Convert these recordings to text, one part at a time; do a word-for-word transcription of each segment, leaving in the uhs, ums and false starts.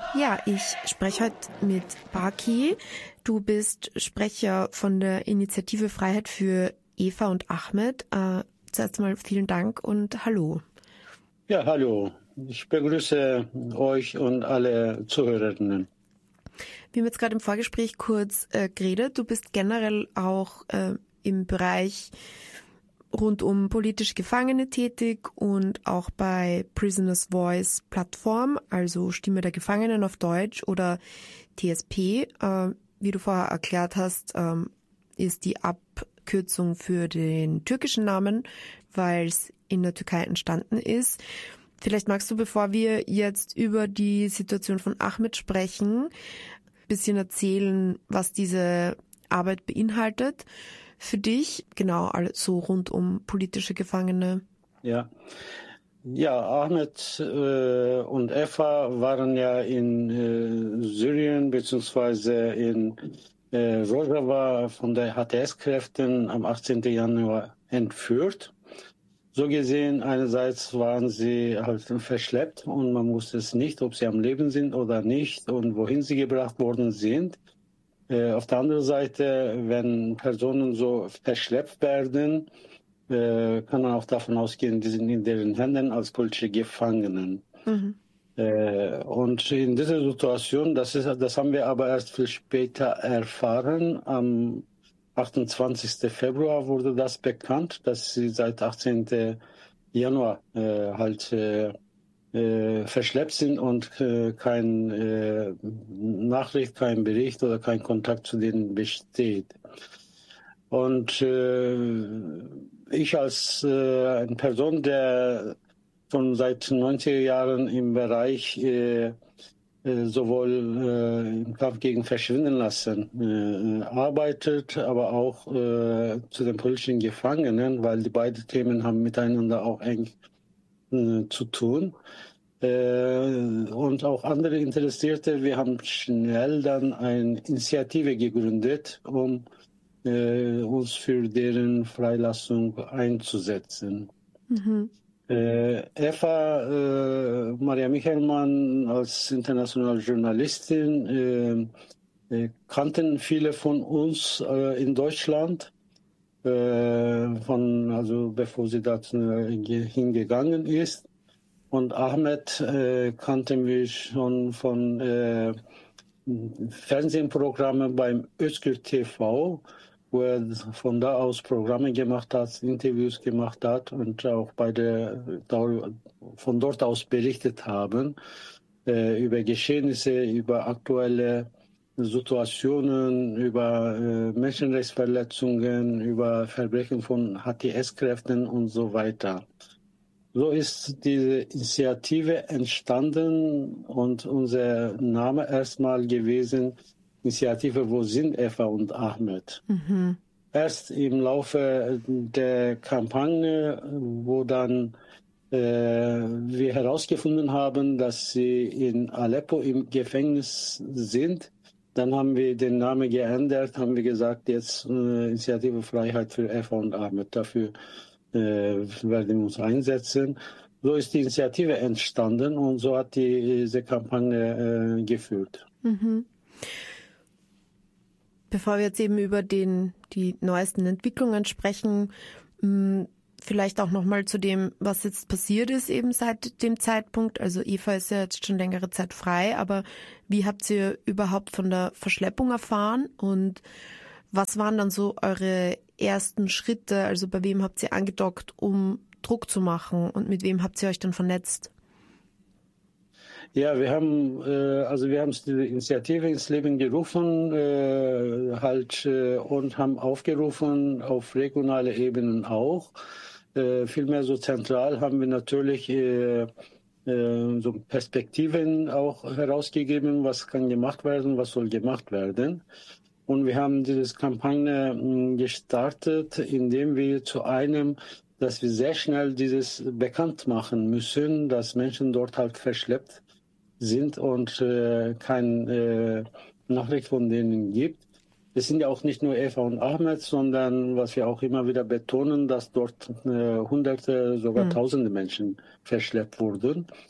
Ja, ich spreche heute mit Baki. Du bist Sprecher von der Initiative Freiheit für Eva und Ahmed. Äh, zuerst mal vielen Dank und hallo. Ja, hallo. Ich begrüße euch und alle Zuhörerinnen. Wir haben jetzt gerade im Vorgespräch kurz äh, geredet. Du bist generell auch äh, im Bereich rund um politische Gefangene tätig und auch bei Prisoners Voice Plattform, also Stimme der Gefangenen auf Deutsch oder T S P. Äh, wie du vorher erklärt hast, ähm, ist die Abkürzung für den türkischen Namen, weil es in der Türkei entstanden ist. Vielleicht magst du, bevor wir jetzt über die Situation von Ahmed sprechen, ein bisschen erzählen, was diese Arbeit beinhaltet. Für dich, genau, so rund um politische Gefangene. Ja, ja, Ahmed äh, und Eva waren ja in äh, Syrien beziehungsweise in äh, Rojava von der H T S-Kräften am achtzehnten Januar entführt. So gesehen, einerseits waren sie halt verschleppt und man wusste es nicht, ob sie am Leben sind oder nicht und wohin sie gebracht worden sind. Äh, auf der anderen Seite, wenn Personen so verschleppt werden, äh, kann man auch davon ausgehen, die sind in deren Händen als politische Gefangenen. Mhm. Äh, und in dieser Situation, das, ist, das haben wir aber erst viel später erfahren, am achtundzwanzigsten Februar wurde das bekannt, dass sie seit achtzehnten Januar äh, halt äh, Äh, verschleppt sind und äh, kein äh, Nachricht, kein Bericht oder kein Kontakt zu denen besteht. Und äh, ich als äh, eine Person, der schon seit neunziger Jahren im Bereich äh, äh, sowohl äh, im Kampf gegen Verschwinden lassen äh, arbeitet, aber auch äh, zu den politischen Gefangenen, weil die beiden Themen haben miteinander auch eng zu tun. Äh, und auch andere Interessierte, wir haben schnell dann eine Initiative gegründet, um äh, uns für deren Freilassung einzusetzen. Mhm. Äh, Eva, äh, Maria Michelmann als internationale Journalistin äh, äh, kannten viele von uns äh, in Deutschland. Von, also bevor sie da hingegangen ist. Und Ahmed äh, kannten wir schon von äh, Fernsehprogrammen beim Özgür T V, wo er von da aus Programme gemacht hat, Interviews gemacht hat und auch bei der, von dort aus berichtet haben äh, über Geschehnisse, über aktuelle Situationen, über äh, Menschenrechtsverletzungen, über Verbrechen von H T S-Kräften und so weiter. So ist diese Initiative entstanden und unser Name erstmal gewesen, Initiative Wo sind Eva und Ahmed? Mhm. Erst im Laufe der Kampagne, wo dann äh, wir herausgefunden haben, dass sie in Aleppo im Gefängnis sind, dann haben wir den Namen geändert, haben wir gesagt, jetzt äh, Initiative Freiheit für Eva und Ahmed. Dafür äh, werden wir uns einsetzen. So ist die Initiative entstanden und so hat die, diese Kampagne äh, geführt. Mhm. Bevor wir jetzt eben über den, die neuesten Entwicklungen sprechen, mh, vielleicht auch nochmal zu dem, was jetzt passiert ist eben seit dem Zeitpunkt. Also Eva ist ja jetzt schon längere Zeit frei, aber wie habt ihr überhaupt von der Verschleppung erfahren und was waren dann so eure ersten Schritte? Also bei wem habt ihr angedockt, um Druck zu machen und mit wem habt ihr euch dann vernetzt? Ja, wir haben äh, also wir haben die Initiative ins Leben gerufen äh, halt äh, und haben aufgerufen auf regionaler Ebene auch. Äh, vielmehr so zentral haben wir natürlich äh, äh, so Perspektiven auch herausgegeben, was kann gemacht werden, was soll gemacht werden. Und wir haben diese Kampagne mh, gestartet, indem wir zu einem, dass wir sehr schnell dieses bekannt machen müssen, dass Menschen dort halt verschleppt sind und äh, keine äh, Nachricht von denen gibt. Es sind ja auch nicht nur Eva und Ahmed, sondern was wir auch immer wieder betonen, dass dort äh, Hunderte, sogar mhm. Tausende Menschen verschleppt wurden.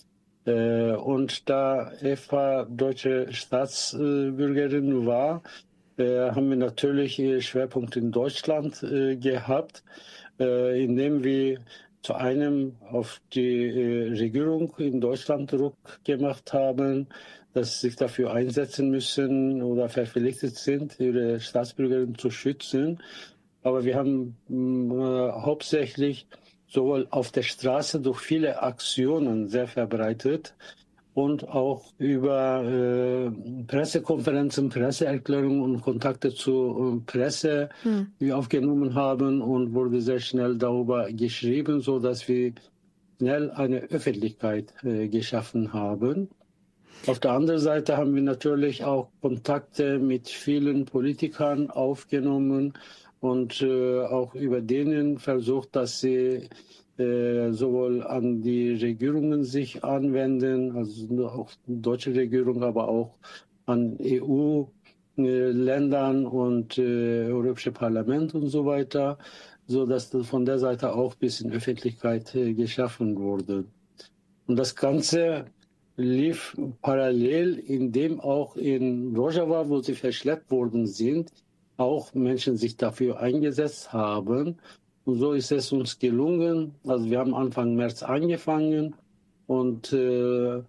Äh, und da Eva deutsche Staatsbürgerin war, äh, haben wir natürlich Schwerpunkt in Deutschland äh, gehabt, äh, indem wir zu einem auf die äh, Regierung in Deutschland Druck gemacht haben, dass sie sich dafür einsetzen müssen oder verpflichtet sind, ihre Staatsbürgerin zu schützen. Aber wir haben äh, hauptsächlich sowohl auf der Straße durch viele Aktionen sehr verbreitet und auch über äh, Pressekonferenzen, Presseerklärungen und Kontakte zur äh, Presse, hm. die wir aufgenommen haben, und wurde sehr schnell darüber geschrieben, so dass wir schnell eine Öffentlichkeit äh, geschaffen haben. Auf der anderen Seite haben wir natürlich auch Kontakte mit vielen Politikern aufgenommen und äh, auch über denen versucht, dass sie äh, sowohl an die Regierungen sich anwenden, also auch die deutsche Regierung, aber auch an E U-Ländern und äh, Europäische Parlament und so weiter, so dass von der Seite auch ein bisschen Öffentlichkeit äh, geschaffen wurde. Und das Ganze lief parallel, indem auch in Rojava, wo sie verschleppt worden sind, auch Menschen sich dafür eingesetzt haben. Und so ist es uns gelungen. Also wir haben Anfang März angefangen und äh,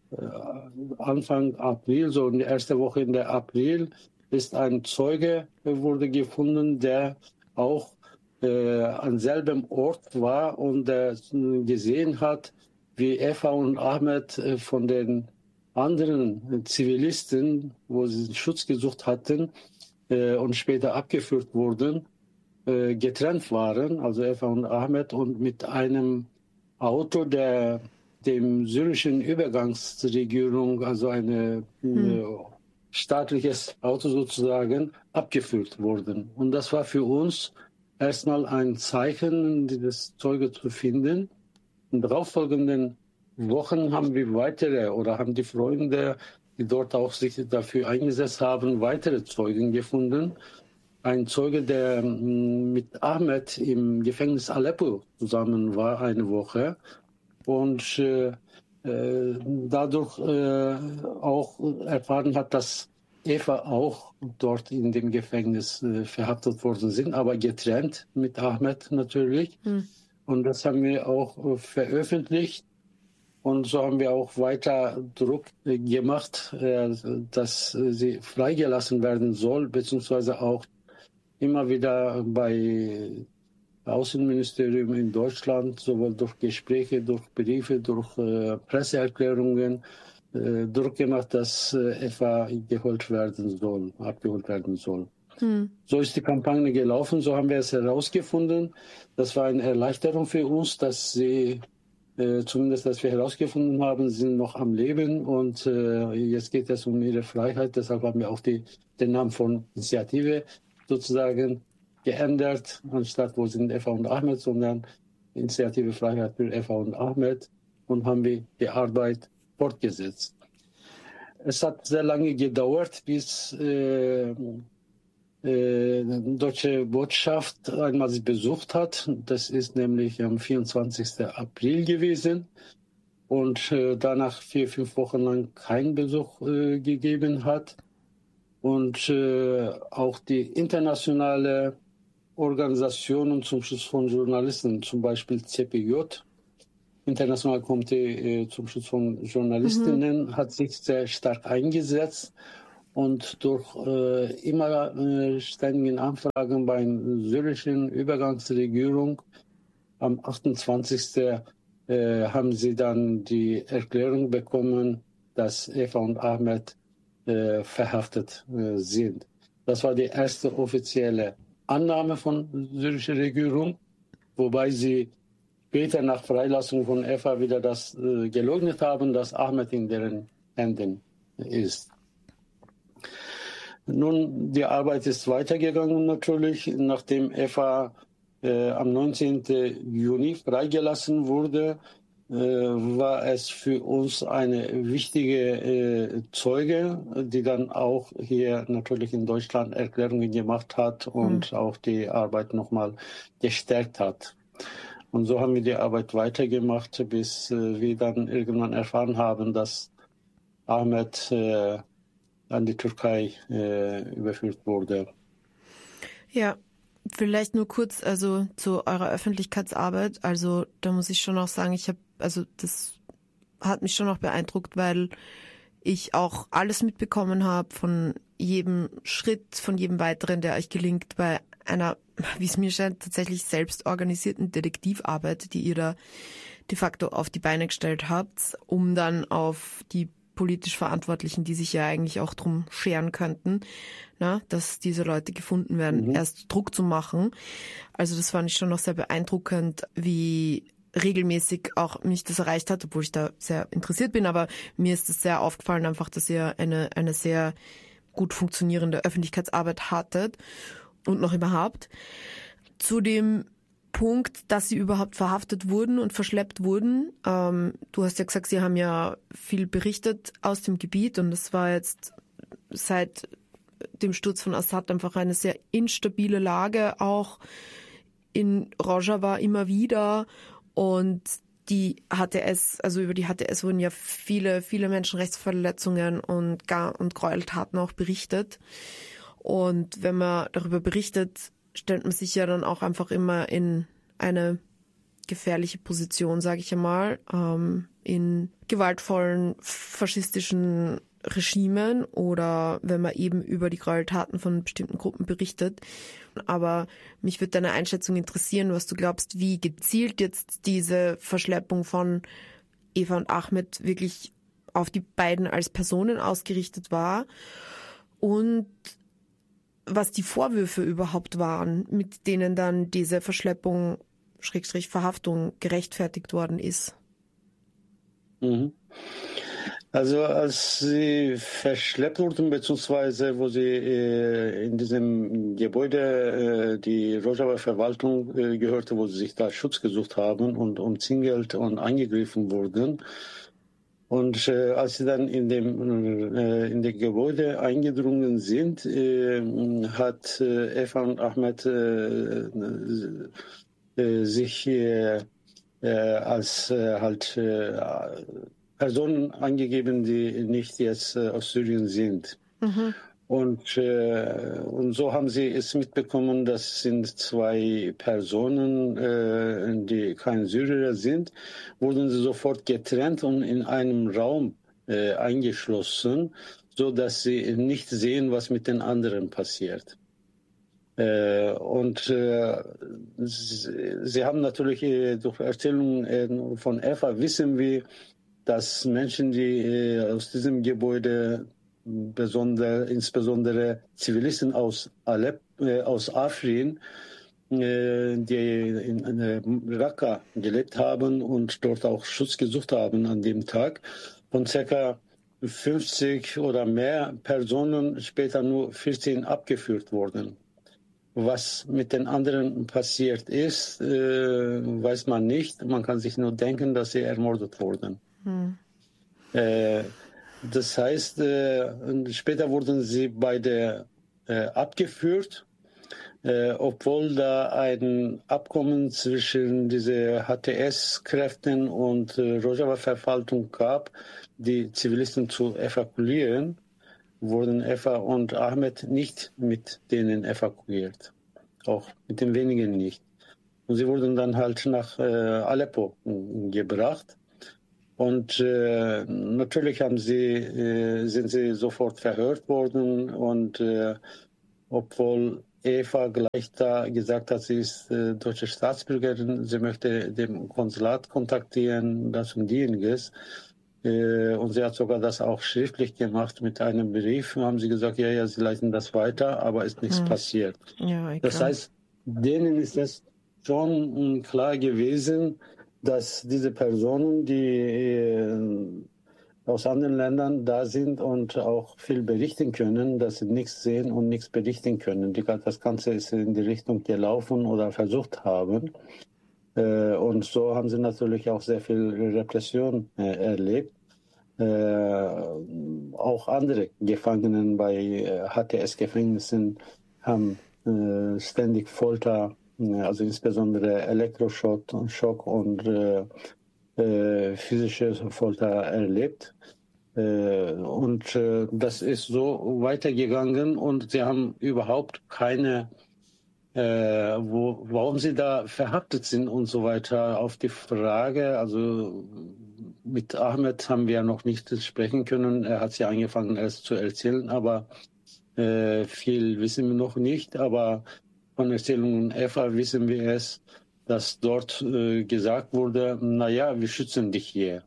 Anfang April, so in der ersten Woche in der April, ist ein Zeuge wurde gefunden, der auch äh, an selben Ort war und der gesehen hat, wie Eva und Ahmed äh, von den anderen Zivilisten, wo sie Schutz gesucht hatten, und später abgeführt wurden, getrennt waren, also Eva und Ahmed, und mit einem Auto der dem syrischen Übergangsregierung, also eine hm. staatliches Auto sozusagen, abgeführt wurden. Und das war für uns erstmal ein Zeichen, dieses Zeuge zu finden. In darauffolgenden Wochen haben wir weitere oder haben die Freunde, die dort auch sich dafür eingesetzt haben, weitere Zeugen gefunden. Ein Zeuge, der mit Ahmed im Gefängnis Aleppo zusammen war, eine Woche, und äh, dadurch äh, auch erfahren hat, dass Eva auch dort in dem Gefängnis äh, verhaftet worden sind, aber getrennt mit Ahmed natürlich. Hm. Und das haben wir auch äh, veröffentlicht. Und so haben wir auch weiter Druck gemacht, dass sie freigelassen werden soll, beziehungsweise auch immer wieder bei Außenministerium in Deutschland, sowohl durch Gespräche, durch Briefe, durch äh, Presseerklärungen, äh, Druck gemacht, dass äh, Eva geholt werden soll, abgeholt werden soll. Hm. So ist die Kampagne gelaufen, so haben wir es herausgefunden. Das war eine Erleichterung für uns, dass sie Äh, zumindest, dass wir herausgefunden haben, sind noch am Leben, und äh, jetzt geht es um ihre Freiheit. Deshalb haben wir auch die, den Namen von Initiative sozusagen geändert, anstatt wo sind Eva und Ahmed, sondern Initiative Freiheit für Eva und Ahmed, und haben wir die Arbeit fortgesetzt. Es hat sehr lange gedauert, bis äh, die deutsche Botschaft einmal sie besucht hat. Das ist nämlich am vierundzwanzigsten April gewesen, und äh, danach vier, fünf Wochen lang keinen Besuch äh, gegeben hat. Und äh, auch die internationale Organisationen zum Schutz von Journalisten, zum Beispiel C P J, Internationale Komitee äh, zum Schutz von Journalistinnen, mhm. hat sich sehr stark eingesetzt. Und durch äh, immer äh, ständigen Anfragen bei der syrischen Übergangsregierung am achtundzwanzigsten Äh, haben sie dann die Erklärung bekommen, dass Eva und Ahmed äh, verhaftet äh, sind. Das war die erste offizielle Annahme von der syrischen Regierung, wobei sie später nach Freilassung von Eva wieder das äh, geleugnet haben, dass Ahmed in deren Händen ist. Nun, die Arbeit ist weitergegangen natürlich, nachdem Eva äh, am neunzehnten Juni freigelassen wurde, äh, war es für uns eine wichtige äh, Zeuge, die dann auch hier natürlich in Deutschland Erklärungen gemacht hat und mhm. auch die Arbeit nochmal gestärkt hat. Und so haben wir die Arbeit weitergemacht, bis äh, wir dann irgendwann erfahren haben, dass Ahmet äh, an die Türkei äh, überführt wurde. Ja, vielleicht nur kurz also zu eurer Öffentlichkeitsarbeit. Also da muss ich schon auch sagen, ich habe, also das hat mich schon auch beeindruckt, weil ich auch alles mitbekommen habe von jedem Schritt, von jedem weiteren, der euch gelingt bei einer, wie es mir scheint, tatsächlich selbst organisierten Detektivarbeit, die ihr da de facto auf die Beine gestellt habt, um dann auf die politisch Verantwortlichen, die sich ja eigentlich auch drum scheren könnten, na, dass diese Leute gefunden werden, mhm. erst Druck zu machen. Also das fand ich schon noch sehr beeindruckend, wie regelmäßig auch mich das erreicht hat, obwohl ich da sehr interessiert bin, aber mir ist es sehr aufgefallen einfach, dass ihr eine, eine sehr gut funktionierende Öffentlichkeitsarbeit hattet und noch immer habt. Zu dem Punkt, dass sie überhaupt verhaftet wurden und verschleppt wurden. Ähm, du hast ja gesagt, sie haben ja viel berichtet aus dem Gebiet und es war jetzt seit dem Sturz von Assad einfach eine sehr instabile Lage, auch in Rojava immer wieder. Und die H T S, also über die H T S wurden ja viele, viele Menschenrechtsverletzungen und, Gar- und Gräueltaten auch berichtet. Und wenn man darüber berichtet, stellt man sich ja dann auch einfach immer in eine gefährliche Position, sage ich einmal, ähm, in gewaltvollen faschistischen Regimen oder wenn man eben über die Gräueltaten von bestimmten Gruppen berichtet. Aber mich würde deine Einschätzung interessieren, was du glaubst, wie gezielt jetzt diese Verschleppung von Eva und Ahmed wirklich auf die beiden als Personen ausgerichtet war und was die Vorwürfe überhaupt waren, mit denen dann diese Verschleppung, Schrägstrich Verhaftung gerechtfertigt worden ist. Mhm. Also als sie verschleppt wurden, beziehungsweise wo sie äh, in diesem Gebäude, äh, die Rojava Verwaltung äh, gehörte, wo sie sich da Schutz gesucht haben und umzingelt und angegriffen wurden. Und äh, als sie dann in dem äh, in dem Gebäude eingedrungen sind, äh, hat äh, Eva und Ahmed äh, äh, sich äh, äh, als äh, halt äh, Personen angegeben, die nicht jetzt äh, aus Syrien sind. Mhm. Und, äh, und so haben sie es mitbekommen, das sind zwei Personen, äh, die kein Syrier sind, wurden sie sofort getrennt und in einem Raum äh, eingeschlossen, so dass sie nicht sehen, was mit den anderen passiert. Äh, und äh, sie, sie haben natürlich äh, durch Erzählungen äh, von Eva wissen wir, dass Menschen, die äh, aus diesem Gebäude besonders, insbesondere Zivilisten aus Alep, äh, aus Afrin, äh, die in äh, Raqqa gelebt haben und dort auch Schutz gesucht haben an dem Tag, von ca. fünfzig oder mehr Personen später nur vierzehn abgeführt wurden. Was mit den anderen passiert ist, äh, weiß man nicht. Man kann sich nur denken, dass sie ermordet wurden. Hm. Äh, das heißt, äh, später wurden sie beide äh, abgeführt, äh, obwohl da ein Abkommen zwischen diese H T S-Kräften und äh, Rojava-Verwaltung gab, die Zivilisten zu evakuieren, wurden Eva und Ahmed nicht mit denen evakuiert. Auch mit den wenigen nicht. Und sie wurden dann halt nach äh, Aleppo gebracht. Und äh, natürlich haben sie, äh, sind sie sofort verhört worden. Und äh, obwohl Eva gleich da gesagt hat, sie ist äh, deutsche Staatsbürgerin, sie möchte dem Konsulat kontaktieren, das und dieniges. Und sie hat sogar das auch schriftlich gemacht mit einem Brief. Haben sie gesagt, ja, ja, sie leiten das weiter, aber ist nichts hm. passiert. Ja, das heißt, denen ist es schon klar gewesen, dass diese Personen, die äh, aus anderen Ländern da sind und auch viel berichten können, dass sie nichts sehen und nichts berichten können. Die, das Ganze ist in die Richtung gelaufen oder versucht haben. Und so haben sie natürlich auch sehr viel Repression äh, erlebt. Äh, auch andere Gefangenen bei äh, H T S-Gefängnissen haben äh, ständig Folter also insbesondere Elektroschock Schock und äh, äh, physische Folter erlebt. Äh, und äh, das ist so weitergegangen und sie haben überhaupt keine, äh, wo, warum sie da verhaftet sind und so weiter. Auf die Frage, also mit Ahmed haben wir noch nicht sprechen können. Er hat ja angefangen, erst zu erzählen, aber äh, viel wissen wir noch nicht. Aber von Erzählungen Eva wissen wir es, dass dort äh, gesagt wurde, naja, wir schützen dich hier.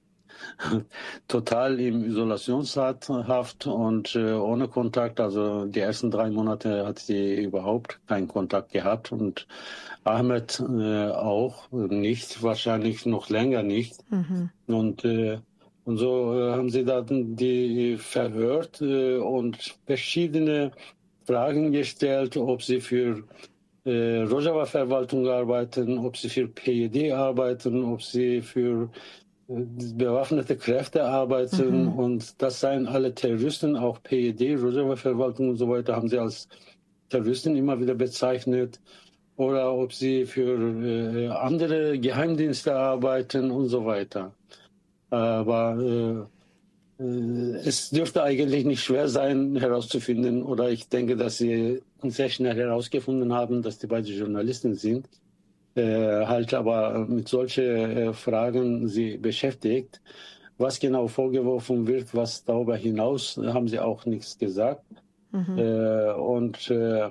Total im Isolationshaft und äh, ohne Kontakt. Also die ersten drei Monate hat sie überhaupt keinen Kontakt gehabt und Ahmed äh, auch nicht, wahrscheinlich noch länger nicht. Mhm. Und, äh, und so äh, haben sie dann die verhört äh, und verschiedene Fragen gestellt, ob sie für äh, Rojava-Verwaltung arbeiten, ob sie für P Y D arbeiten, ob sie für bewaffnete Kräfte arbeiten mhm. und das seien alle Terroristen, auch P Y D, Rojava-Verwaltung und so weiter, haben sie als Terroristen immer wieder bezeichnet. Oder ob sie für äh, andere Geheimdienste arbeiten und so weiter. Aber äh, äh, es dürfte eigentlich nicht schwer sein, herauszufinden, oder ich denke, dass sie sehr schnell herausgefunden haben, dass die beiden Journalisten sind. Äh, halt aber mit solchen äh, Fragen sie beschäftigt. Was genau vorgeworfen wird, was darüber hinaus, haben sie auch nichts gesagt. Mhm. Äh, und äh,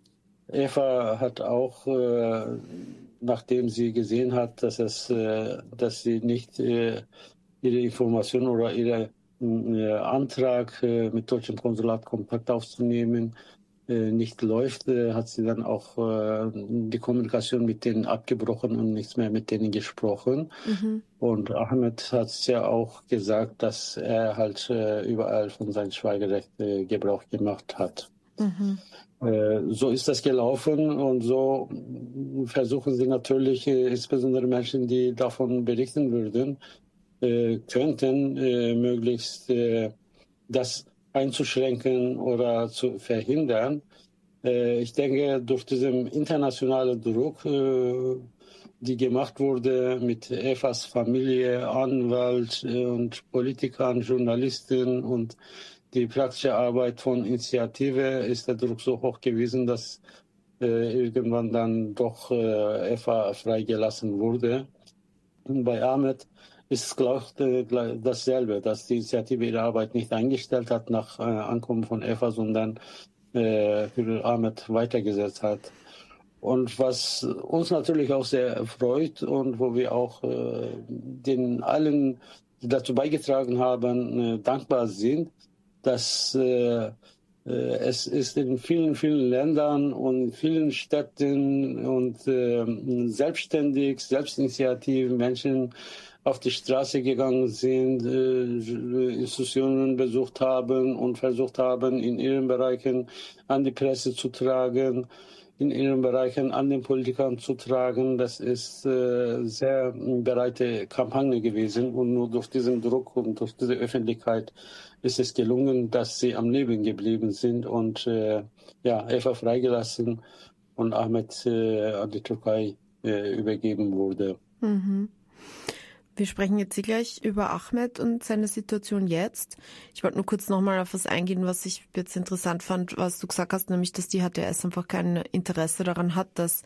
Eva hat auch, äh, nachdem sie gesehen hat, dass es, äh, dass sie nicht äh, ihre Information oder ihren äh, Antrag äh, mit deutschem Konsulat Kontakt aufzunehmen, nicht läuft, hat sie dann auch äh, die Kommunikation mit denen abgebrochen und nichts mehr mit denen gesprochen. Mhm. Und Ahmed hat es ja auch gesagt, dass er halt äh, überall von seinem Schweigerecht äh, Gebrauch gemacht hat. Mhm. Äh, so ist das gelaufen und so versuchen sie natürlich, äh, insbesondere Menschen, die davon berichten würden, äh, könnten äh, möglichst äh, das einzuschränken oder zu verhindern. Äh, ich denke, durch diesen internationalen Druck, äh, die gemacht wurde mit Evas Familie, Anwalt äh, und Politikern, Journalisten und die praktische Arbeit von Initiative, ist der Druck so hoch gewesen, dass äh, irgendwann dann doch äh, Eva freigelassen wurde. Und bei Ahmed ist es, glaube ich, dasselbe, dass die Initiative ihre Arbeit nicht eingestellt hat nach äh, Ankommen von Eva, sondern äh, für Ahmed weitergesetzt hat. Und was uns natürlich auch sehr freut und wo wir auch äh, den allen, die dazu beigetragen haben, äh, dankbar sind, dass äh, es ist in vielen, vielen Ländern und vielen Städten und äh, selbstständig, Selbstinitiativen, Menschen auf die Straße gegangen sind, äh, Institutionen besucht haben und versucht haben, in ihren Bereichen an die Presse zu tragen, in ihren Bereichen an den Politikern zu tragen. Das ist äh, sehr breite Kampagne gewesen und nur durch diesen Druck und durch diese Öffentlichkeit ist es gelungen, dass sie am Leben geblieben sind und äh, ja, Eva freigelassen und Ahmed äh, an die Türkei äh, übergeben wurde. Mhm. Wir sprechen jetzt hier gleich über Ahmed und seine Situation jetzt. Ich wollte nur kurz nochmal auf was eingehen, was ich jetzt interessant fand, was du gesagt hast, nämlich, dass die H T S einfach kein Interesse daran hat, dass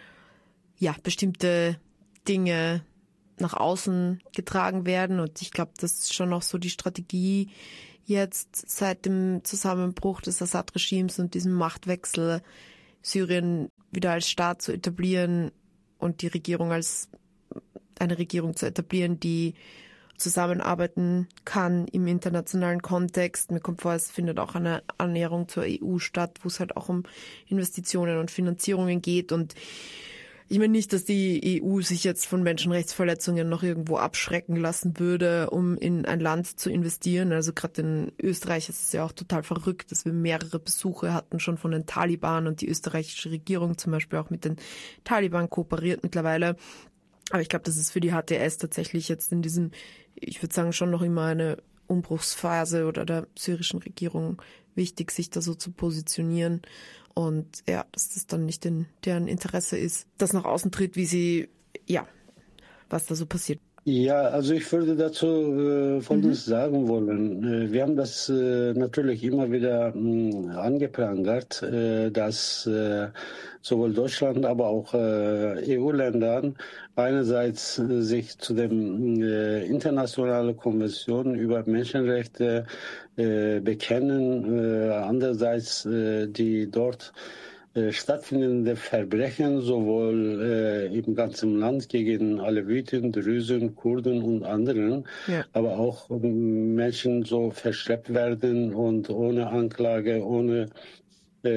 ja bestimmte Dinge nach außen getragen werden. Und ich glaube, das ist schon auch so die Strategie jetzt seit dem Zusammenbruch des Assad-Regimes und diesem Machtwechsel, Syrien wieder als Staat zu etablieren und die Regierung als eine Regierung zu etablieren, die zusammenarbeiten kann im internationalen Kontext. Mir kommt vor, es findet auch eine Annäherung zur E U statt, wo es halt auch um Investitionen und Finanzierungen geht. Und ich meine nicht, dass die E U sich jetzt von Menschenrechtsverletzungen noch irgendwo abschrecken lassen würde, um in ein Land zu investieren. Also gerade in Österreich ist es ja auch total verrückt, dass wir mehrere Besuche hatten schon von den Taliban und die österreichische Regierung zum Beispiel auch mit den Taliban kooperiert mittlerweile. Aber ich glaube, das ist für die H T S tatsächlich jetzt in diesem, ich würde sagen, schon noch immer eine Umbruchsphase oder der syrischen Regierung wichtig, sich da so zu positionieren. Und ja, dass das dann nicht in deren Interesse ist, dass nach außen tritt, wie sie, ja, was da so passiert. Ja, also ich würde dazu äh, Folgendes mhm. sagen wollen. Äh, wir haben das äh, natürlich immer wieder mh, angeprangert, äh, dass äh, sowohl Deutschland, aber auch äh, E U-Ländern einerseits äh, sich zu den äh, internationalen Konventionen über Menschenrechte äh, bekennen, äh, andererseits äh, die dort stattfindende Verbrechen sowohl äh, im ganzen Land gegen Aleviten, Drusen, Kurden und anderen, ja. aber auch ähm, Menschen so verschleppt werden und ohne Anklage, ohne äh,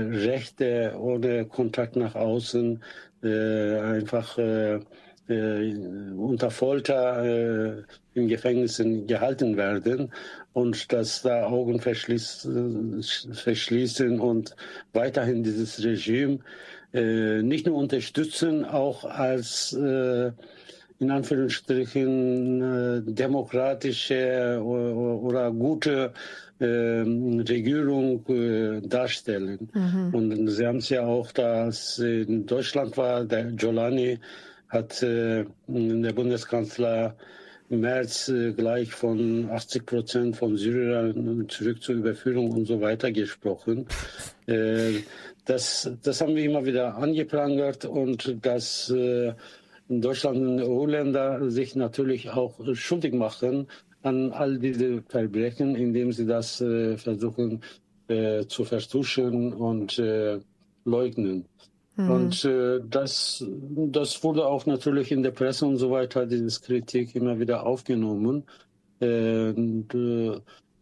Rechte, ohne Kontakt nach außen äh, einfach äh, äh, unter Folter äh, in Gefängnissen gehalten werden und dass da Augen verschließen, verschließen und weiterhin dieses Regime äh, nicht nur unterstützen, auch als äh, in Anführungsstrichen äh, demokratische oder, oder gute äh, Regierung äh, darstellen. Mhm. Und Sie haben es ja auch, dass in Deutschland war, der Jolani hat äh, der Bundeskanzler im März äh, gleich von achtzig Prozent von Syrern zurück zur Überführung und so weiter gesprochen. Äh, das, das haben wir immer wieder angeprangert und dass äh, Deutschland und E U-Länder sich natürlich auch schuldig machen an all diese Verbrechen, indem sie das äh, versuchen äh, zu vertuschen und äh, leugnen. Mhm. Und äh, das, das wurde auch natürlich in der Presse und so weiter, diese Kritik immer wieder aufgenommen. Äh, und, äh,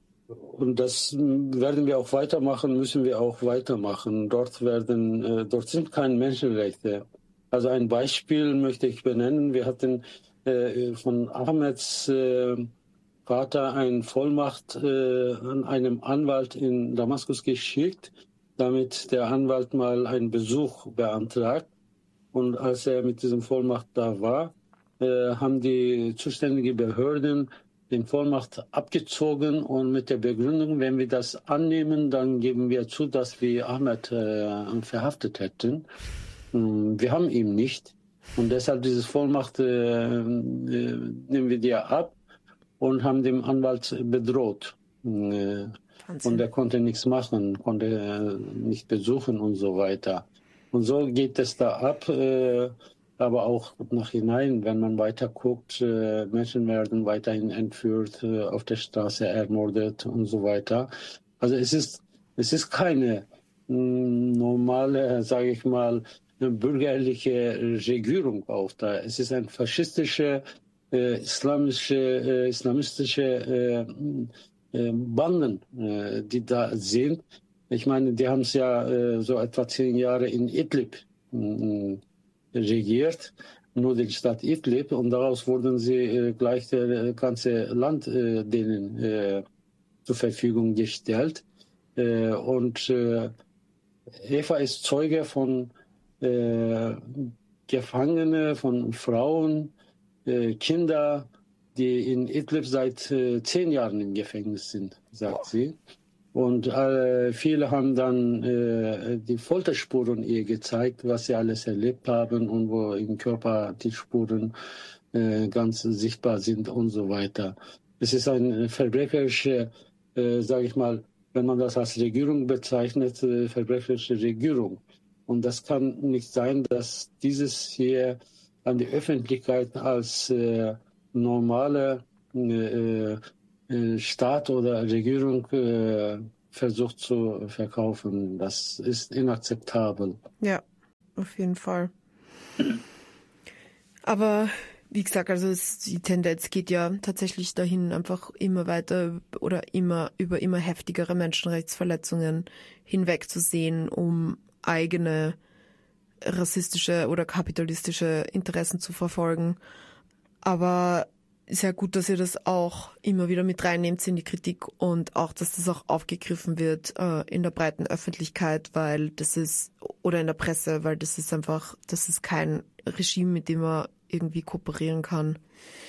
und das werden wir auch weitermachen, müssen wir auch weitermachen. Dort werden, äh, dort sind keine Menschenrechte. Also ein Beispiel möchte ich benennen. Wir hatten äh, von Ahmeds äh, Vater eine Vollmacht äh, an einem Anwalt in Damaskus geschickt, damit der Anwalt mal einen Besuch beantragt. Und als er mit diesem Vollmacht da war, äh, haben die zuständigen Behörden den Vollmacht abgezogen und mit der Begründung, wenn wir das annehmen, dann geben wir zu, dass wir Ahmed äh, verhaftet hätten. Wir haben ihn nicht und deshalb dieses Vollmacht äh, äh, nehmen wir dir ab und haben den Anwalt bedroht. Äh, und er konnte nichts machen, konnte äh, nicht besuchen und so weiter. Und so geht es da ab, äh, aber auch nachhinein, wenn man weiter guckt, äh, Menschen werden weiterhin entführt, äh, auf der Straße ermordet und so weiter. Also es ist, es ist keine mh, normale, sage ich mal, bürgerliche Regierung auch da. Es ist eine faschistische, äh, islamische, äh, islamistische äh, äh, Banden, äh, die da sind. Ich meine, die haben es ja äh, so etwa zehn Jahre in Idlib äh, regiert, nur die Stadt Idlib, und daraus wurden sie äh, gleich das ganze Land äh, denen äh, zur Verfügung gestellt. Äh, und äh, Eva ist Zeuge von Äh, Gefangene, von Frauen, äh, Kinder, die in Idlib seit äh, zehn Jahren im Gefängnis sind, sagt wow. sie. Und äh, viele haben dann äh, die Folterspuren ihr gezeigt, was sie alles erlebt haben und wo im Körper die Spuren äh, ganz sichtbar sind und so weiter. Es ist eine verbrecherische, äh, sage ich mal, wenn man das als Regierung bezeichnet, äh, verbrecherische Regierung. Und das kann nicht sein, dass dieses hier an die Öffentlichkeit als äh, normale äh, äh, Staat oder Regierung äh, versucht zu verkaufen. Das ist inakzeptabel. Ja, auf jeden Fall. Aber wie gesagt, also es, die Tendenz geht ja tatsächlich dahin, einfach immer weiter oder immer über immer heftigere Menschenrechtsverletzungen hinwegzusehen, um eigene rassistische oder kapitalistische Interessen zu verfolgen. Aber ist ja gut, dass ihr das auch immer wieder mit reinnehmt in die Kritik und auch, dass das auch aufgegriffen wird äh, in der breiten Öffentlichkeit, weil das ist, oder in der Presse, weil das ist einfach, das ist kein Regime, mit dem man irgendwie kooperieren kann.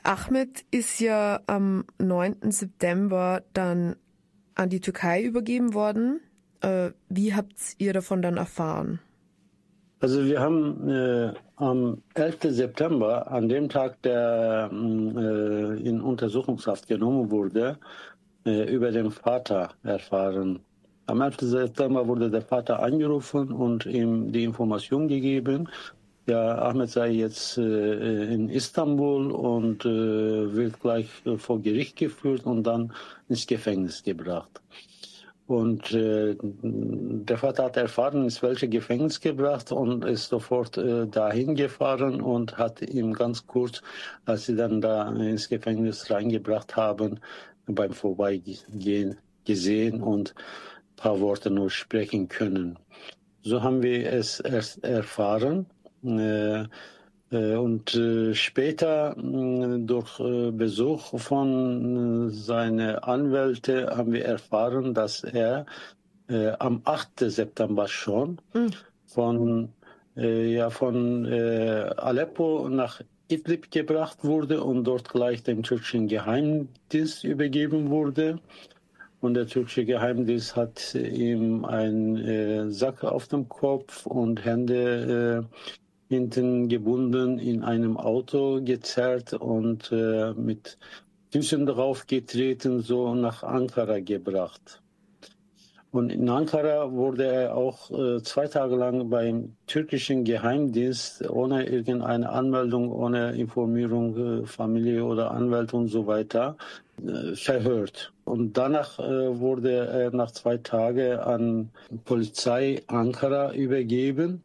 Ahmet ist ja am neunten September dann an die Türkei übergeben worden. Äh, wie habt ihr davon dann erfahren? Also wir haben äh, am elften September, an dem Tag, der äh, in Untersuchungshaft genommen wurde, äh, über den Vater erfahren. Am elften September wurde der Vater angerufen und ihm die Information gegeben, ja, Ahmet sei jetzt äh, in Istanbul und äh, wird gleich äh, vor Gericht geführt und dann ins Gefängnis gebracht. Und äh, der Vater hat erfahren, ins welche Gefängnis gebracht und ist sofort äh, dahin gefahren und hat ihm ganz kurz, als sie dann da ins Gefängnis reingebracht haben, beim Vorbeigehen gesehen und ein paar Worte nur sprechen können. So haben wir es erst erfahren. Äh, äh, und äh, später äh, durch äh, Besuch von äh, seinen Anwälten haben wir erfahren, dass er äh, am achten September schon mhm. von, äh, ja, von äh, Aleppo nach Idlib gebracht wurde und dort gleich dem türkischen Geheimdienst übergeben wurde. Und der türkische Geheimdienst hat ihm einen äh, Sack auf dem Kopf und Hände äh, hinten gebunden in einem Auto gezerrt und äh, mit Füßen drauf getreten, so nach Ankara gebracht. Und in Ankara wurde er auch äh, zwei Tage lang beim türkischen Geheimdienst ohne irgendeine Anmeldung, ohne Informierung, äh, Familie oder Anwälte und so weiter äh, verhört. Und danach äh, wurde er nach zwei Tagen an Polizei Ankara übergeben.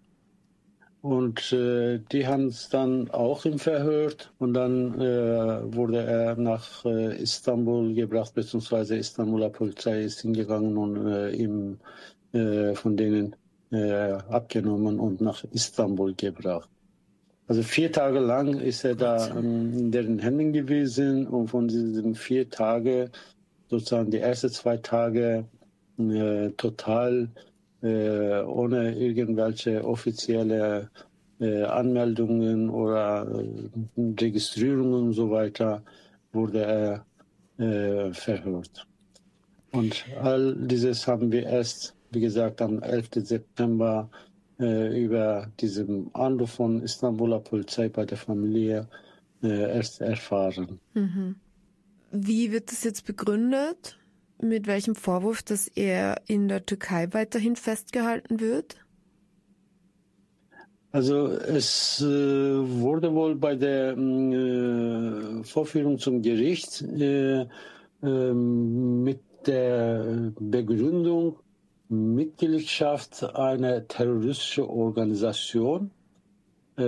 Und äh, die haben es dann auch ihm verhört und dann äh, wurde er nach äh, Istanbul gebracht, beziehungsweise Istanbuler Polizei ist hingegangen und äh, ihm äh, von denen äh, abgenommen und nach Istanbul gebracht. Also vier Tage lang ist er da ähm, in deren Händen gewesen und von diesen vier Tagen, sozusagen die ersten zwei Tage, äh, total Äh, ohne irgendwelche offizielle äh, Anmeldungen oder äh, Registrierungen und so weiter wurde er äh, verhört. Und all dieses haben wir erst, wie gesagt, am elften September äh, über diesen Anruf von Istanbuler Polizei bei der Familie äh, erst erfahren. Mhm. Wie wird das jetzt begründet? Mit welchem Vorwurf, dass er in der Türkei weiterhin festgehalten wird? Also es äh, wurde wohl bei der äh, Vorführung zum Gericht äh, äh, mit der Begründung Mitgliedschaft einer terroristischen Organisation, äh,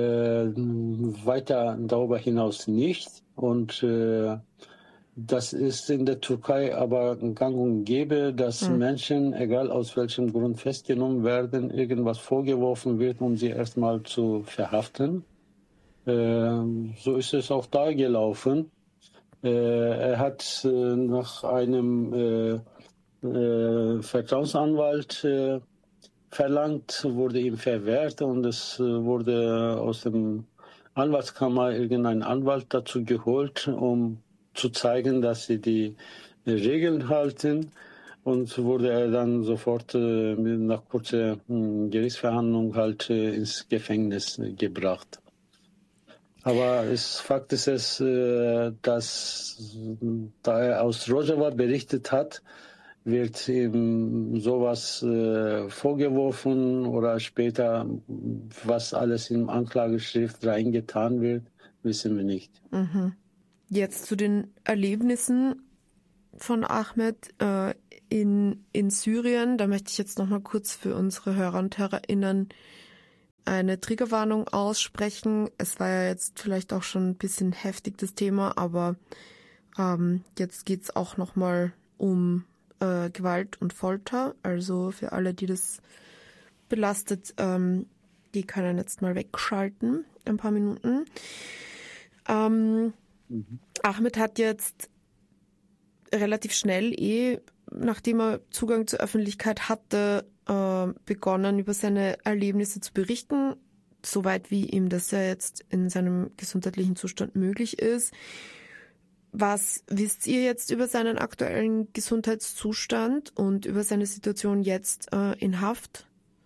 weiter darüber hinaus nicht. Und äh, das ist in der Türkei aber gang und gäbe, dass mhm. Menschen, egal aus welchem Grund festgenommen werden, irgendwas vorgeworfen wird, um sie erstmal zu verhaften. Äh, so ist es auch da gelaufen. Äh, er hat äh, nach einem äh, äh, Vertrauensanwalt äh, verlangt, wurde ihm verwehrt und es äh, wurde aus dem Anwaltskammer irgendein Anwalt dazu geholt, um zu zeigen, dass sie die Regeln halten, und wurde er dann sofort äh, nach kurzer äh, Gerichtsverhandlung halt äh, ins Gefängnis äh, gebracht. Aber es, Fakt ist es, äh, dass da er aus Rojava berichtet hat, wird ihm sowas äh, vorgeworfen oder später, was alles in Anklageschrift reingetan wird, wissen wir nicht. Mhm. Jetzt zu den Erlebnissen von Ahmet äh, in, in Syrien. Da möchte ich jetzt noch mal kurz für unsere Hörer und Hörerinnen eine Triggerwarnung aussprechen. Es war ja jetzt vielleicht auch schon ein bisschen heftig, das Thema, aber ähm, jetzt geht es auch noch mal um äh, Gewalt und Folter. Also für alle, die das belastet, ähm, die können jetzt mal wegschalten, ein paar Minuten. Ähm, mhm. Ahmet hat jetzt relativ schnell, eh, nachdem er Zugang zur Öffentlichkeit hatte, äh, begonnen, über seine Erlebnisse zu berichten, soweit wie ihm das ja jetzt in seinem gesundheitlichen Zustand möglich ist. Was wisst ihr jetzt über seinen aktuellen Gesundheitszustand und über seine Situation jetzt äh, in Haft?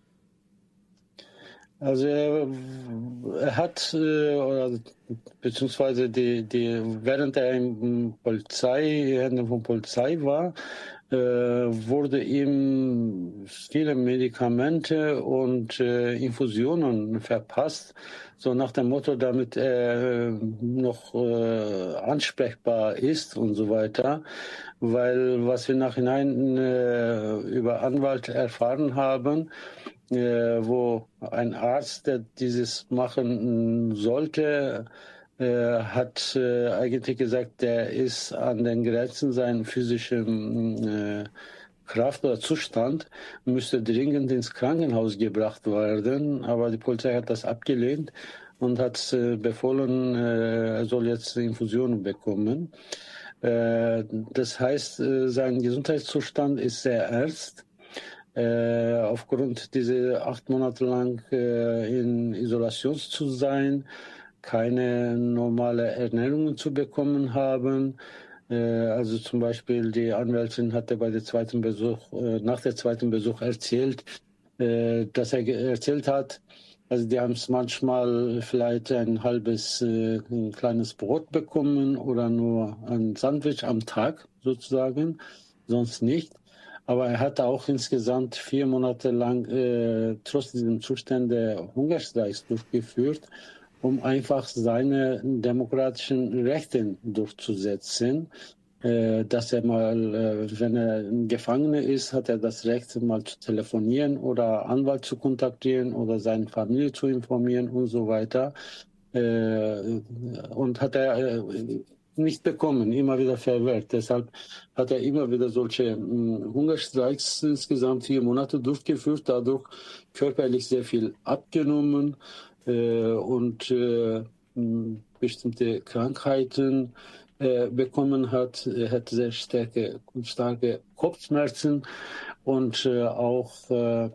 Also er, er hat, äh, oder, beziehungsweise die, die, während er in Polizei, Händen von Polizei war, äh, wurde ihm viele Medikamente und äh, Infusionen verpasst, so nach dem Motto, damit er noch äh, ansprechbar ist und so weiter. Weil was wir nachhinein äh, über Anwalt erfahren haben, äh, wo ein Arzt, der dieses machen sollte, äh, hat äh, eigentlich gesagt, der ist an den Grenzen seiner physischen äh, Kraft oder Zustand, müsste dringend ins Krankenhaus gebracht werden. Aber die Polizei hat das abgelehnt und hat äh, befohlen, äh, er soll jetzt Infusionen bekommen. Äh, das heißt, äh, sein Gesundheitszustand ist sehr ernst. Äh, aufgrund dieser acht Monate lang äh, in Isolation zu sein, keine normale Ernährung zu bekommen haben. Äh, also zum Beispiel die Anwältin hatte bei der zweiten Besuch, äh, nach der zweiten Besuch erzählt, äh, dass er erzählt hat, also die haben es manchmal vielleicht ein halbes, äh, ein kleines Brot bekommen oder nur ein Sandwich am Tag sozusagen, sonst nicht. Aber er hatte auch insgesamt vier Monate lang äh, trotz diesem Zustände Hungerstreiks durchgeführt, um einfach seine demokratischen Rechte durchzusetzen. Äh, dass er mal, äh, wenn er ein Gefangener ist, hat er das Recht, mal zu telefonieren oder Anwalt zu kontaktieren oder seine Familie zu informieren und so weiter. Äh, und hat er äh, nicht bekommen, immer wieder verwehrt. Deshalb hat er immer wieder solche äh, Hungerstreiks insgesamt vier Monate durchgeführt, dadurch körperlich sehr viel abgenommen äh, und äh, bestimmte Krankheiten äh, bekommen hat. Er hat sehr starke, starke Kopfschmerzen und äh, auch äh,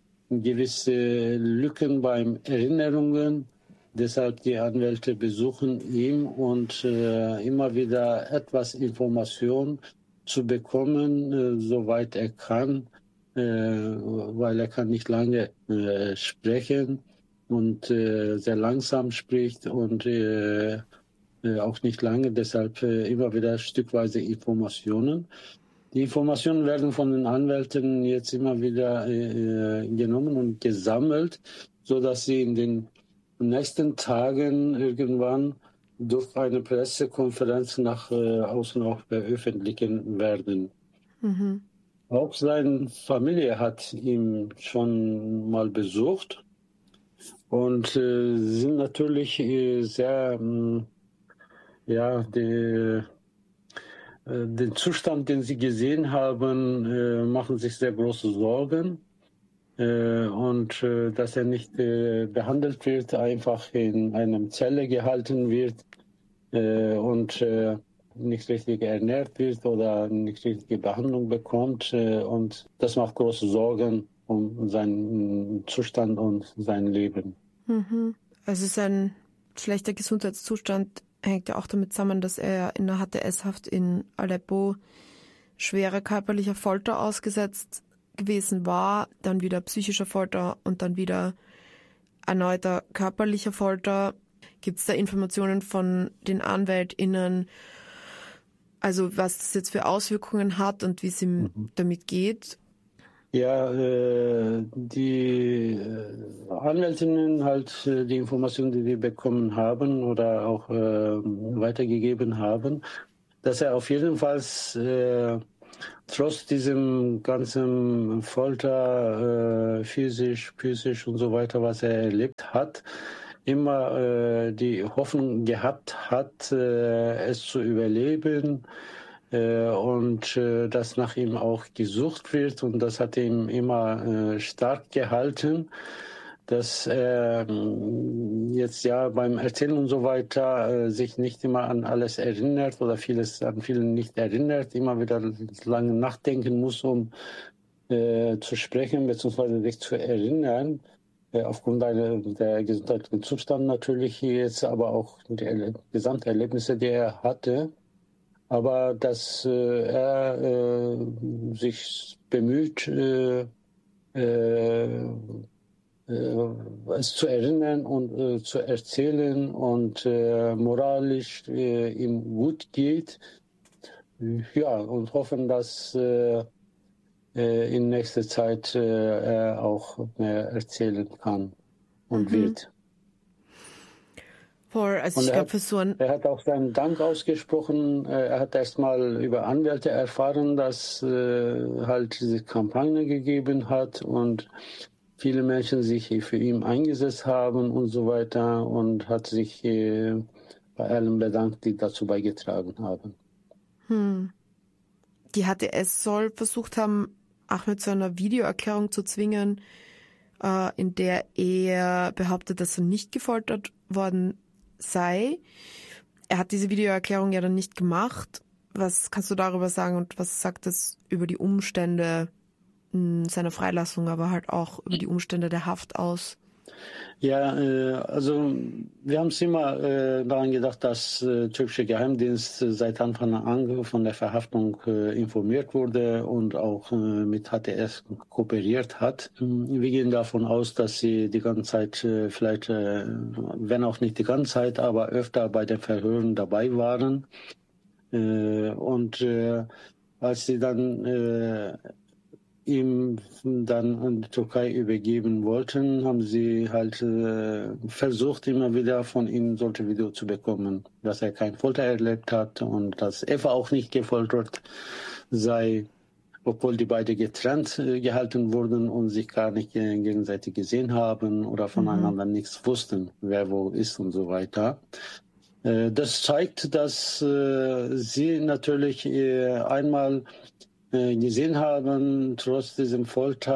gewisse Lücken beim Erinnerungen. Deshalb die Anwälte besuchen ihn und äh, immer wieder etwas Information zu bekommen, äh, soweit er kann, äh, weil er kann nicht lange äh, sprechen und äh, sehr langsam spricht und äh, äh, auch nicht lange, deshalb äh, immer wieder stückweise Informationen. Die Informationen werden von den Anwälten jetzt immer wieder äh, genommen und gesammelt, so dass sie in den nächsten Tagen irgendwann durch eine Pressekonferenz nach äh, außen auch veröffentlichen werden. Mhm. Auch seine Familie hat ihn schon mal besucht und äh, sind natürlich äh, sehr, mh, ja, die, den Zustand, den sie gesehen haben, äh, machen sich sehr große Sorgen. Äh, und äh, dass er nicht äh, behandelt wird, einfach in einer Zelle gehalten wird äh, und äh, nicht richtig ernährt wird oder nicht richtige Behandlung bekommt. Äh, und das macht große Sorgen um seinen Zustand und sein Leben. Mhm. Also sein schlechter Gesundheitszustand hängt ja auch damit zusammen, dass er in der H T S-Haft in Aleppo schwerer körperlicher Folter ausgesetzt gewesen war, dann wieder psychischer Folter und dann wieder erneuter körperlicher Folter. Gibt es da Informationen von den AnwältInnen, also was das jetzt für Auswirkungen hat und wie es ihm mhm. damit geht? Ja, äh, die äh, Anwältinnen halt äh, die Informationen, die wir bekommen haben oder auch äh, weitergegeben haben, dass er auf jeden Fall äh, trotz diesem ganzen Folter, äh, physisch, psychisch und so weiter, was er erlebt hat, immer äh, die Hoffnung gehabt hat, äh, es zu überleben. Und äh, dass nach ihm auch gesucht wird und das hat ihn immer äh, stark gehalten, dass er äh, jetzt ja beim Erzählen und so weiter äh, sich nicht immer an alles erinnert oder vieles an vielen nicht erinnert, immer wieder lange nachdenken muss, um äh, zu sprechen bzw. sich zu erinnern. Äh, aufgrund der, der gesundheitlichen Zustand natürlich jetzt, aber auch die Gesamterlebnisse, die er hatte. aber dass äh, er äh, sich bemüht, äh, äh, es zu erinnern und äh, zu erzählen und äh, moralisch äh, ihm gut geht. Ja, und hoffen, dass äh, äh, in nächster Zeit äh, er auch mehr erzählen kann und mhm. wird. Voll, also und ich er, glaube hat, für so ein er hat auch seinen Dank ausgesprochen. Er hat erst mal über Anwälte erfahren, dass äh, halt diese Kampagne gegeben hat und viele Menschen sich für ihn eingesetzt haben und so weiter und hat sich äh, bei allen bedankt, die dazu beigetragen haben. Hm. Die H T S soll versucht haben, Ahmed zu einer Videoerklärung zu zwingen, äh, in der er behauptet, dass er nicht gefoltert worden sei. Er hat diese Videoerklärung ja dann nicht gemacht. Was kannst du darüber sagen und was sagt es über die Umstände seiner Freilassung, aber halt auch über die Umstände der Haft aus? Ja, äh, also wir haben immer äh, daran gedacht, dass der äh, türkische Geheimdienst äh, seit Anfang an von der Verhaftung äh, informiert wurde und auch äh, mit H T S kooperiert hat. Wir gehen davon aus, dass sie die ganze Zeit, äh, vielleicht, äh, wenn auch nicht die ganze Zeit, aber öfter bei den Verhören dabei waren. Äh, und äh, als sie dann äh, ihm dann an die Türkei übergeben wollten, haben sie halt äh, versucht, immer wieder von ihm solche Videos zu bekommen, dass er kein Folter erlebt hat und dass Eva auch nicht gefoltert sei, obwohl die beiden getrennt äh, gehalten wurden und sich gar nicht äh, gegenseitig gesehen haben oder voneinander mhm. nichts wussten, wer wo ist und so weiter. Äh, das zeigt, dass äh, sie natürlich äh, einmal gesehen haben, trotz diesem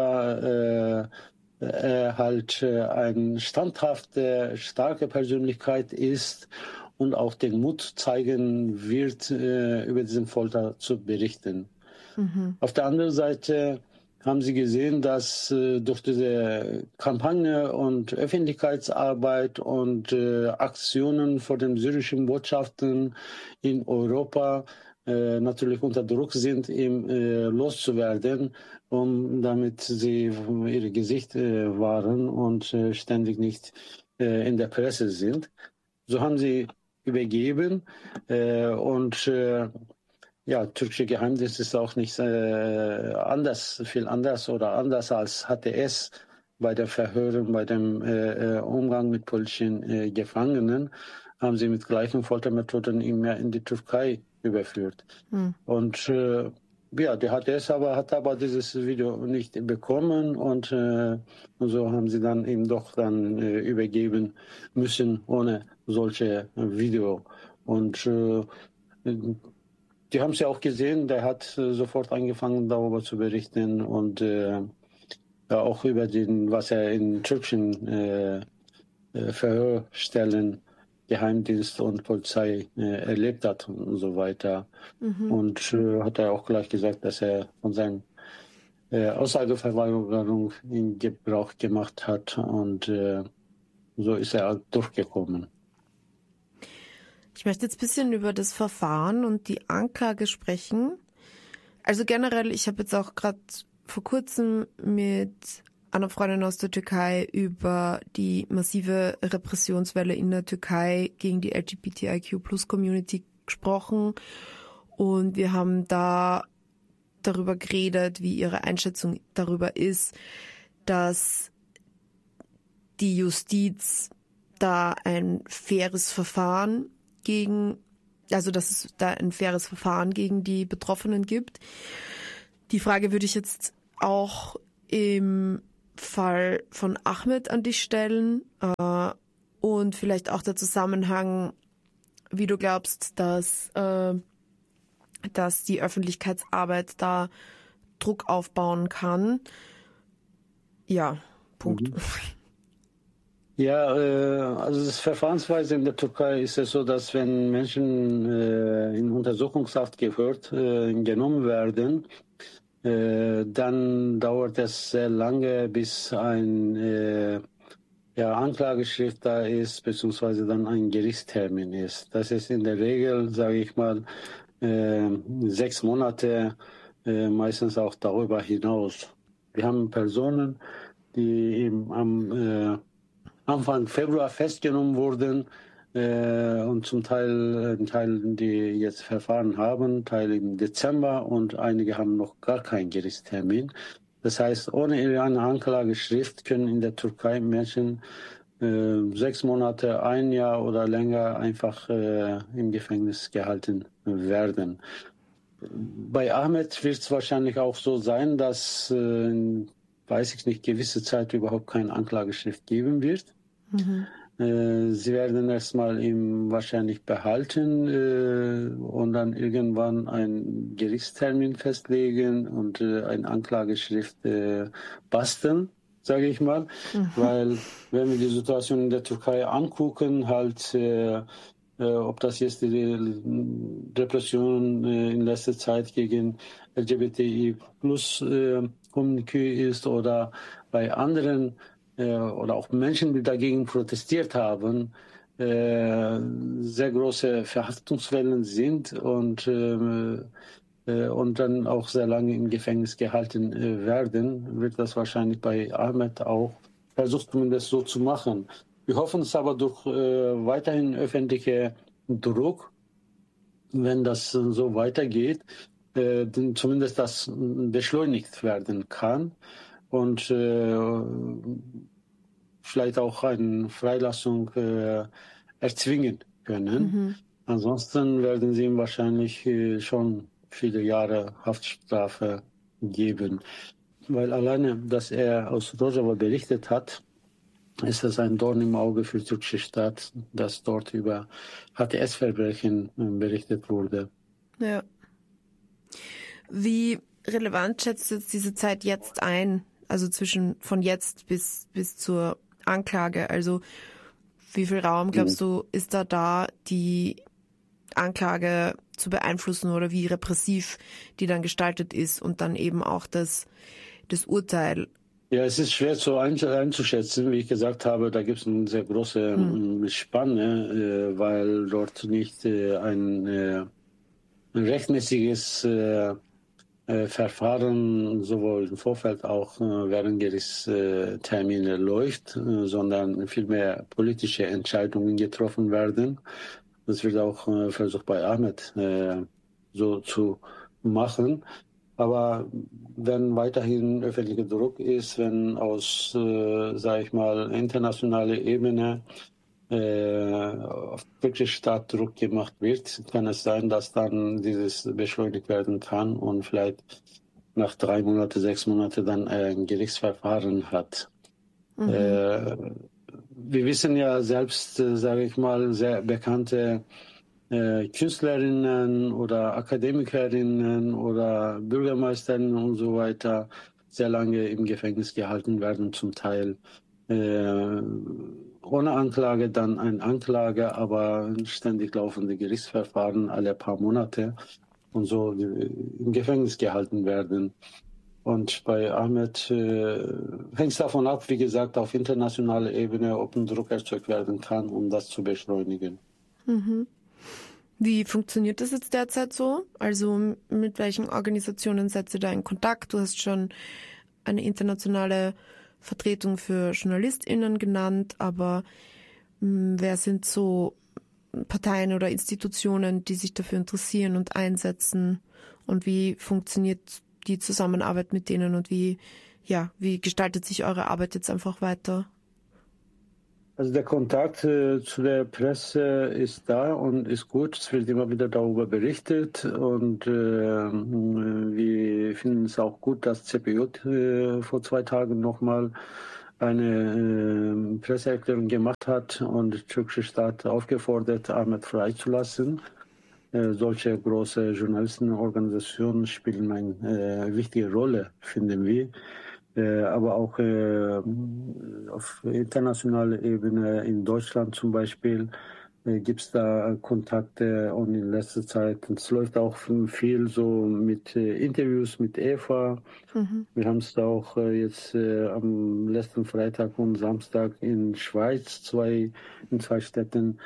Folter äh, er halt äh, eine standhafte, starke Persönlichkeit ist und auch den Mut zeigen wird, äh, über diesen Folter zu berichten. Mhm. Auf der anderen Seite haben sie gesehen, dass äh, durch diese Kampagne und Öffentlichkeitsarbeit und äh, Aktionen vor den syrischen Botschaften in Europa äh, natürlich unter Druck sind, ihm äh, loszuwerden, um damit sie ihr Gesicht äh, wahren und äh, ständig nicht äh, in der Presse sind. So haben sie übergeben äh, und äh, ja, türkische Geheimdienst ist auch nicht äh, anders, viel anders oder anders als H T S bei der Verhören, bei dem äh, Umgang mit politischen äh, Gefangenen, haben sie mit gleichen Foltermethoden immer in die Türkei überführt. Hm. Und äh, ja, die H T S aber hat aber dieses Video nicht bekommen und, äh, und so haben sie dann eben doch dann äh, übergeben müssen ohne solche Video. Und äh, die haben es ja auch gesehen, der hat äh, sofort angefangen, darüber zu berichten und äh, ja, auch über den, was er in türkischen äh, äh, Verhörstellen, Geheimdienst und Polizei äh, erlebt hat und so weiter. Mhm. Und äh, hat er auch gleich gesagt, dass er von seiner äh, Aussageverweigerung in Gebrauch gemacht hat und äh, so ist er halt durchgekommen. Ich möchte jetzt ein bisschen über das Verfahren und die Anklage sprechen. Also generell, ich habe jetzt auch gerade vor kurzem mit einer Freundin aus der Türkei über die massive Repressionswelle in der Türkei gegen die L G B T I Q Plus Community gesprochen. Und wir haben da darüber geredet, wie ihre Einschätzung darüber ist, dass die Justiz da ein faires Verfahren gegen, also dass es da ein faires Verfahren gegen die Betroffenen gibt. Die Frage würde ich jetzt auch im Fall von Ahmed an dich stellen äh, und vielleicht auch der Zusammenhang, wie du glaubst, dass, äh, dass die Öffentlichkeitsarbeit da Druck aufbauen kann. Ja, Punkt. Mhm. Ja, äh, also das Verfahrensweise in der Türkei ist es so, dass wenn Menschen äh, in Untersuchungshaft gehört, äh, genommen werden, äh, dann dauert es sehr lange, bis ein äh, ja, Anklageschrift da ist, beziehungsweise dann ein Gerichtstermin ist. Das ist in der Regel, sage ich mal, äh, sechs Monate, äh, meistens auch darüber hinaus. Wir haben Personen, die eben am äh, Anfang Februar festgenommen wurden äh, und zum Teil, äh, Teil, die jetzt Verfahren haben, Teil im Dezember und einige haben noch gar keinen Gerichtstermin. Das heißt, ohne eine Anklageschrift können in der Türkei Menschen äh, sechs Monate, ein Jahr oder länger einfach äh, im Gefängnis gehalten werden. Bei Ahmed wird es wahrscheinlich auch so sein, dass, äh, weiß ich nicht, gewisse Zeit überhaupt keine Anklageschrift geben wird. Mhm. Äh, sie werden erstmal ihn wahrscheinlich behalten äh, und dann irgendwann einen Gerichtstermin festlegen und äh, eine Anklageschrift äh, basteln, sage ich mal. Mhm. Weil wenn wir die Situation in der Türkei angucken, halt äh, Äh, ob das jetzt die Repression äh, in letzter Zeit gegen L G B T I plus äh, Community ist oder bei anderen äh, oder auch Menschen, die dagegen protestiert haben, äh, sehr große Verhaftungswellen sind und, äh, äh, und dann auch sehr lange im Gefängnis gehalten äh, werden, wird das wahrscheinlich bei Ahmed auch versucht, zumindest so zu machen. Wir hoffen es aber durch äh, weiterhin öffentliche Druck, wenn das äh, so weitergeht, äh, zumindest das beschleunigt werden kann und äh, vielleicht auch eine Freilassung äh, erzwingen können. Mhm. Ansonsten werden sie ihm wahrscheinlich äh, schon viele Jahre Haftstrafe geben. Weil alleine, dass er aus Rojava berichtet hat, ist das ein Dorn im Auge für die türkische Staat, dass dort über H T S-Verbrechen berichtet wurde. Ja. Wie relevant schätzt du jetzt diese Zeit jetzt ein? Also zwischen von jetzt bis, bis zur Anklage. Also wie viel Raum, glaubst du, ist da da, die Anklage zu beeinflussen oder wie repressiv die dann gestaltet ist und dann eben auch das, das Urteil? Ja, es ist schwer so einzuschätzen. Wie ich gesagt habe, da gibt es eine sehr große hm. Spanne, äh, weil dort nicht äh, ein, äh, ein rechtmäßiges äh, äh, Verfahren sowohl im Vorfeld auch äh, während Gerichtstermine läuft, äh, sondern vielmehr politische Entscheidungen getroffen werden. Das wird auch äh, versucht bei Ahmed äh, so zu machen. Aber wenn weiterhin öffentlicher Druck ist, wenn aus, äh, sage ich mal, internationaler Ebene äh, auf türkische Staat Druck gemacht wird, kann es sein, dass dann dieses beschleunigt werden kann und vielleicht nach drei Monaten, sechs Monaten dann ein Gerichtsverfahren hat. Mhm. Äh, wir wissen ja selbst, äh, sage ich mal, sehr bekannte Äh, Künstlerinnen oder Akademikerinnen oder Bürgermeisterinnen und so weiter sehr lange im Gefängnis gehalten werden, zum Teil äh, ohne Anklage, dann eine Anklage, aber ständig laufende Gerichtsverfahren alle paar Monate und so im Gefängnis gehalten werden. Und bei Ahmed äh, hängt es davon ab, wie gesagt, auf internationaler Ebene, ob ein Druck erzeugt werden kann, um das zu beschleunigen. Mhm. Wie funktioniert das jetzt derzeit so? Also mit welchen Organisationen seid ihr da in Kontakt? Du hast schon eine internationale Vertretung für JournalistInnen genannt, aber mh, wer sind so Parteien oder Institutionen, die sich dafür interessieren und einsetzen? Und wie funktioniert die Zusammenarbeit mit denen und wie, ja, wie gestaltet sich eure Arbeit jetzt einfach weiter? Also der Kontakt äh, zu der Presse ist da und ist gut. Es wird immer wieder darüber berichtet und äh, wir finden es auch gut, dass C P J äh, vor zwei Tagen nochmal eine äh, Presseerklärung gemacht hat und der türkische Staat aufgefordert, Ahmed freizulassen. Äh, solche große Journalistenorganisationen spielen eine äh, wichtige Rolle, finden wir. Äh, aber auch äh, auf internationaler Ebene in Deutschland zum Beispiel äh, gibt es da Kontakte und in letzter Zeit, es läuft auch viel so mit äh, Interviews mit Eva. Mhm. Wir haben es auch äh, jetzt äh, am letzten Freitag und Samstag in Schweiz, zwei, in zwei Städten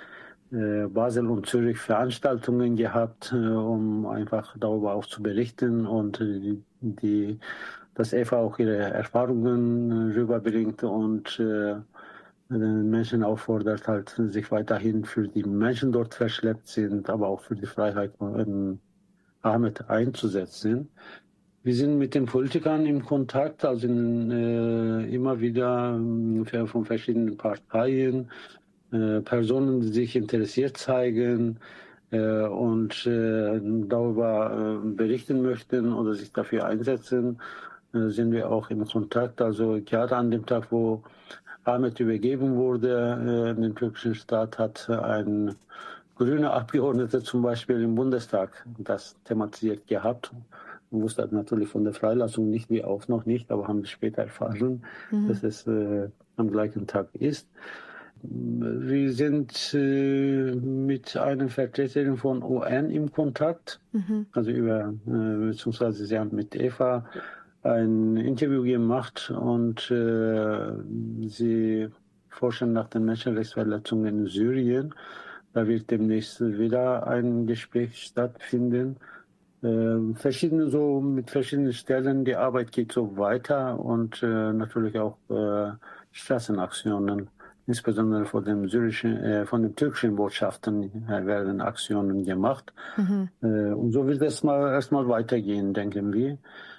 äh, Basel und Zürich Veranstaltungen gehabt, äh, um einfach darüber auch zu berichten und äh, die, die, dass Eva auch ihre Erfahrungen äh, rüberbringt und äh, den Menschen auffordert, halt sich weiterhin für die Menschen dort verschleppt sind, aber auch für die Freiheit von Ahmed einzusetzen. Wir sind mit den Politikern im Kontakt, also in, äh, immer wieder äh, von verschiedenen Parteien, äh, Personen, die sich interessiert zeigen äh, und äh, darüber äh, berichten möchten oder sich dafür einsetzen, äh, sind wir auch im Kontakt. Also gerade an dem Tag, wo Ahmed übergeben wurde äh, in den türkischen Staat, hat ein grüner Abgeordneter zum Beispiel im Bundestag das thematisiert gehabt. Man wusste natürlich von der Freilassung nicht, wie auch noch nicht, aber haben wir später erfahren, mhm. dass es äh, am gleichen Tag ist. Wir sind äh, mit einer Vertreterin von U N im Kontakt, mhm. also über, äh, beziehungsweise sie haben mit Eva ein Interview gemacht und äh, sie forschen nach den Menschenrechtsverletzungen in Syrien. Da wird demnächst wieder ein Gespräch stattfinden. Äh, verschiedene, so mit verschiedenen Stellen, die Arbeit geht so weiter und äh, natürlich auch äh, Straßenaktionen, insbesondere von dem syrischen, äh, von den türkischen Botschaften äh, werden Aktionen gemacht. Mhm. Äh, und so wird es mal erstmal weitergehen, denken wir.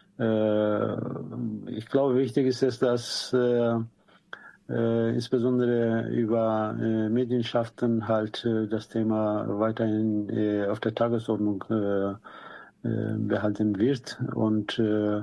Äh, ich glaube, wichtig ist es, dass äh, äh, insbesondere über äh, Medienschaften halt äh, das Thema weiterhin äh, auf der Tagesordnung äh, behalten wird. Und äh,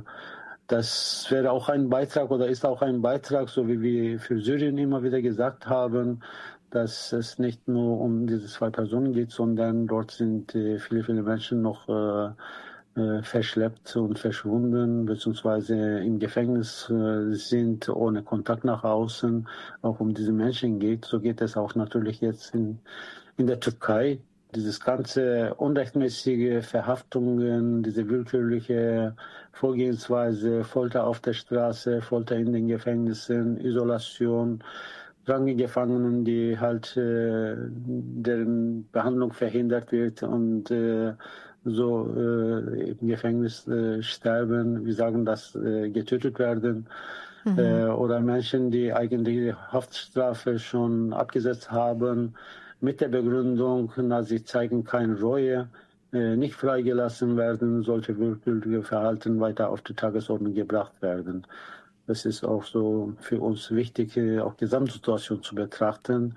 das wäre auch ein Beitrag oder ist auch ein Beitrag, so wie wir für Syrien immer wieder gesagt haben, dass es nicht nur um diese zwei Personen geht, sondern dort sind äh, viele, viele Menschen noch äh, äh, verschleppt und verschwunden, beziehungsweise im Gefängnis äh, sind, ohne Kontakt nach außen, auch um diese Menschen geht. So geht es auch natürlich jetzt in, in der Türkei. Dieses ganze unrechtmäßige Verhaftungen, diese willkürliche Vorgehensweise, Folter auf der Straße, Folter in den Gefängnissen, Isolation, Gefangenen, die halt äh, deren Behandlung verhindert wird und äh, so äh, im Gefängnis äh, sterben, wir sagen, dass äh, getötet werden. Mhm. Äh, oder Menschen, die eigentlich die Haftstrafe schon abgesetzt haben, mit der Begründung, na, sie zeigen keine Reue, äh, nicht freigelassen werden, solche willkürliche Verhalten weiter auf die Tagesordnung gebracht werden. Das ist auch so für uns wichtig, auch Gesamtsituation zu betrachten.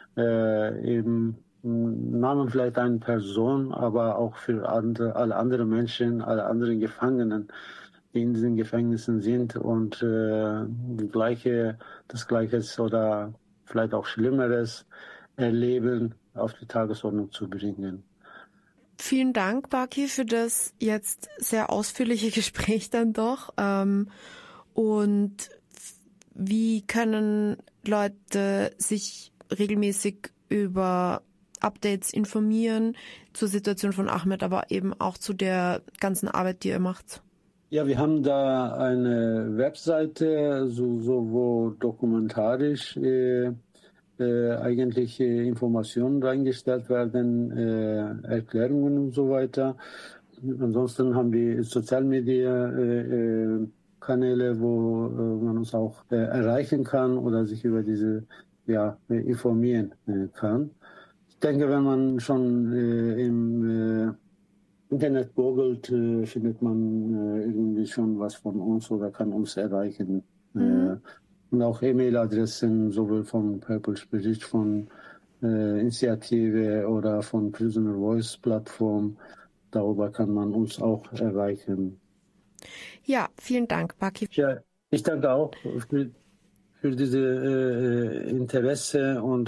Äh, im Namen vielleicht einer Person, aber auch für andere, alle anderen Menschen, alle anderen Gefangenen, die in diesen Gefängnissen sind und äh, die gleiche, das Gleiche oder vielleicht auch Schlimmeres erleben, auf die Tagesordnung zu bringen. Vielen Dank, Baki, für das jetzt sehr ausführliche Gespräch dann doch. Ähm, und wie können Leute sich regelmäßig über Updates informieren zur Situation von Ahmed, aber eben auch zu der ganzen Arbeit, die ihr macht? Ja, wir haben da eine Webseite, so, so wo dokumentarisch äh, äh, eigentlich äh, Informationen reingestellt werden, äh, Erklärungen und so weiter. Ansonsten haben wir Sozialmedia-Kanäle, äh, wo äh, man uns auch äh, erreichen kann oder sich über diese ja, äh, informieren äh, kann. Ich denke, wenn man schon äh, im äh, Internet googelt, äh, findet man äh, irgendwie schon was von uns oder kann uns erreichen. Mhm. Äh, und auch E-Mail-Adressen, sowohl von Purple Spirit, von äh, Initiative oder von Prisoner Voice Plattform. Darüber kann man uns auch erreichen. Ja, vielen Dank, Baki. Ja, ich danke auch für, für diese äh, Interesse und